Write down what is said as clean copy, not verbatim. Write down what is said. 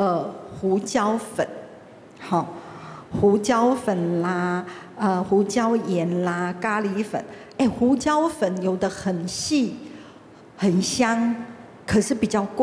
胡椒粉，好，胡椒粉啦，胡椒盐啦，咖喱粉。哎，胡椒粉有的很细，很香，可是比较贵。